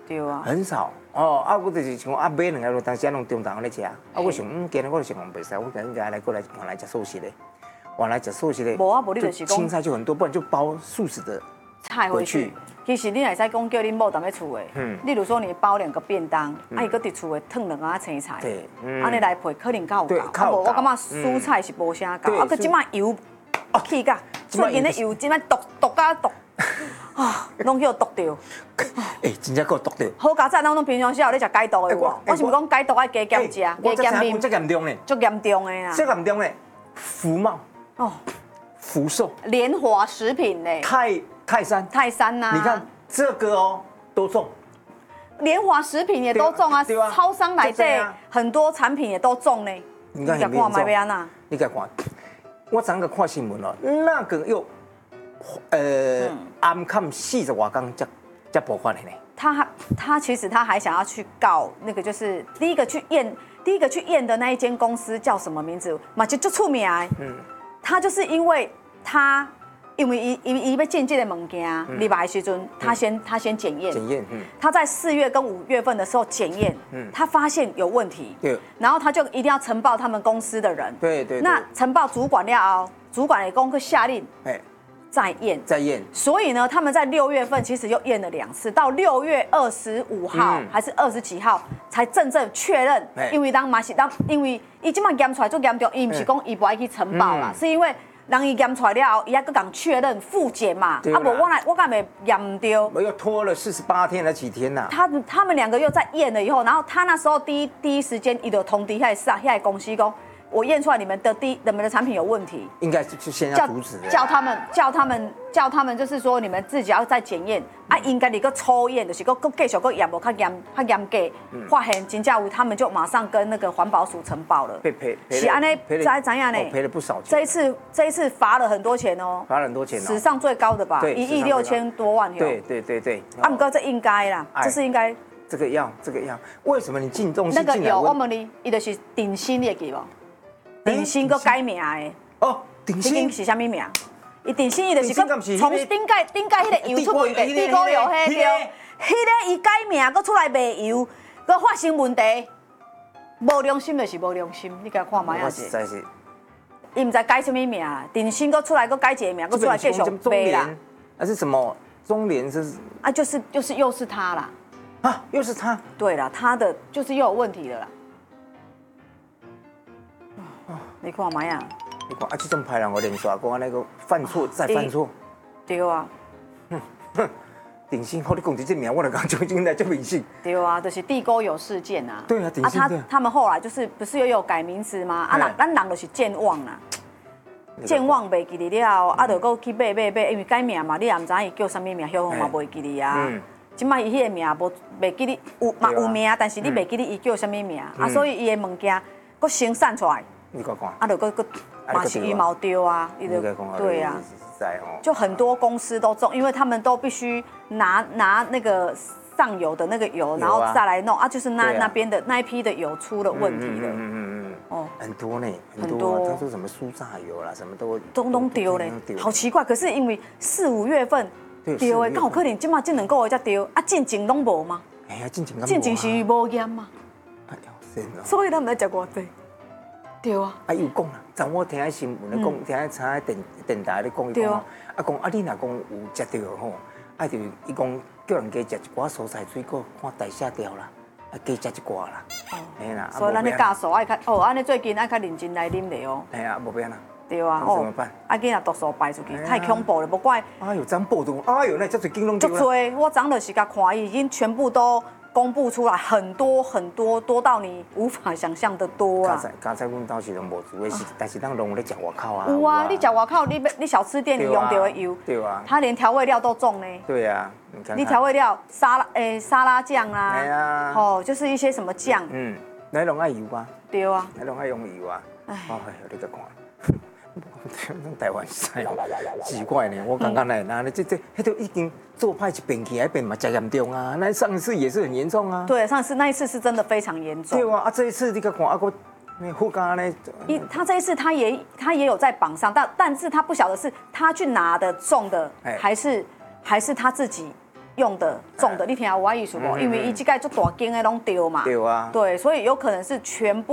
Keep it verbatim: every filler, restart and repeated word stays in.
对啊， 很少哦。啊，我就是想啊，买两个，但是拢中昼咧食。啊，我想，嗯，今日我想讲袂使，我应该来过来往来吃素食的，往来吃素食的。 无啊，无你就是讲青菜就很多，不然就包素食的菜回去。其实你也使讲叫恁某踮咧厝的，嗯，例如说你包两个便当，啊，伊搁伫厝的烫两啊青菜， 对， 安尼来配可能较有够。 啊， 无我感觉蔬菜是无啥够，啊，搁即摆油起甲，最近的油即摆毒毒甲毒。啊，拢叫毒掉。 哎，真正够毒掉。 好佳哉，咱拢平常时候咧食解毒的喎。我是毋讲解毒爱加减食，加减啉。 这严重呢？ 足严重的啦。 这严重呢？福茂哦，福寿、 联华食品嘞， 泰泰山、 泰山呐。 你看这个哦，都中。 联华食品也都中啊，超商来这很多产品也都中呢。 你看， 看买要安那？ 你看看，我昨个看新闻了，那个又。呃，暗看四十瓦缸才才爆发的呢。 他他其实他还想要去告那个，就是第一个去验，第一个去验的那一间公司叫什么名字？嘛就就出名。嗯，他就是因为他因为伊伊伊要进这个物件，礼拜时阵他先他先检验， 检验，嗯， 他在四月跟五月份的时候检验，嗯，他发现有问题， 对， 然后他就一定要呈报他们公司的人， 对对， 那呈报主管了，主管也公会下令，哎。再验， 再验。所以呢，他们在六月份其实又验了两次，到六月二十五号、嗯、还是二十几号才真正确认。因为当马是当，因为伊即摆验出来最严重，伊不是讲伊不爱去呈报啦，嗯、是因为人伊验出来了后，伊还搁讲确认复检嘛。啊不，我来我敢没验掉。 我又拖了四十八天还几天呐、啊？ 他他们两个又在验了以后，然后他那时候第一第一时间伊就通知遐个遐个公司讲。我验出来你们的第你们的产品有问题， 应该是先要阻止， 叫他们叫他们叫他们就是说你们自己要再检验、嗯、啊，应该你个抽验就是个个继续个验无较严较严格，嗯、发现真正有他们就马上跟那个环保署呈报了， 被赔是安尼怎怎样呢？ 赔了不少钱。 这一次这一次罚了很多钱哦， 罚了很多钱哦， 史上最高的吧，一亿六千多万哟。 对对对对， 啊，不过这应该啦，这是应该。 这个要这个要，为什么你进东西那个有我问你，伊就是顶新你会记无？鼎新搁改名的哦，鼎新是啥物名？伊鼎新伊就是搁从顶盖顶盖迄个油出问题，地沟油迄个，迄个伊改名搁出来卖油，搁发生问题，无良心就是无良心，你甲看卖啊是。伊唔知改什么名，鼎新搁出来搁改一个名，搁出来继续卖啦。 那是什么？中联是？ 啊，就是就是又是他啦。 啊，又是他。 对啦，他的就是又有问题了啦。你看嘛呀？ 你看啊，这种歹人我连续讲那个犯错再犯错， 对啊。 哼哼，鼎新好，你讲这名，我来讲就应该就明星。 对啊，就是地沟油事件啊。 对啊，鼎新。 啊，他他们后来就是不是又有改名字吗？啊，人咱人就是健忘啦，健忘袂记哩了，啊，就搁去买买买，因为改名嘛，你也唔知伊叫啥物名，晓嘛袂记哩啊。即摆伊迄个名无袂记哩，有嘛有名，但是你袂记哩伊叫啥物名，啊，所以伊的物件搁生产出来。 你看看， 啊，就个个嘛是羽毛丢啊，对啊，就很多公司都中，因为他们都必须拿拿那个上游的那个油，然后再来弄啊，就是那那边的那一批的油出了问题了，嗯嗯嗯哦，很多呢，很多，他说什么酥炸油啦，什么都都都丢嘞，好奇怪，可是因为四五月份丢的，刚好可能今嘛这两个月才丢，啊，进前拢无吗？ 哎呀，进前进前是无验嘛， 哎呀， 所以他们在食偌济。对啊， 啊有讲啦，昨我听喺新闻咧讲，听喺查喺电电台咧讲伊讲啊，啊讲啊你若讲有食到吼，啊就伊讲叫人加食一寡蔬菜水果，看代谢掉啦，啊加食一寡啦， 哎啦，所以咱咧家属爱较哦，安尼最近爱较认真来啉咧哦， 哎呀，无变啦， 对啊， 哦，怎么办？ 啊囡仔毒素排出去，太恐怖了，不怪。 哎呦，真报道，哎呦，那这最惊动足多，我昨就是甲看，已经全部都。公布出来很多很多，多到你无法想象的多啊！ 刚才刚才阮倒是拢无煮的，但是咱拢有咧食外口啊。 有啊，你食外口，你你小吃店你用到的油， 对啊， 它连调味料都重呢。 对啊，你看你调味料沙拉诶沙拉酱啦， 哎呀， 哦，就是一些什么酱， 嗯，你拢爱油啊？ 对啊， 你拢爱用油啊？哎，哦，你个看。台湾菜奇怪呢，我刚刚来，那这这，那都已经做派一遍去，那边嘛真严重啊。那上一次也是很严重啊。 对，上次那一次是真的非常严重。 对啊，啊这一次你个看啊个，那护肝呢？ 一他这一次他也他也有在榜上，但但是他不晓得是他去拿的中的，还是还是他自己用的种的，你听有我意思不？因为伊即个做大间的拢丢嘛。 对啊。 对，所以有可能是全部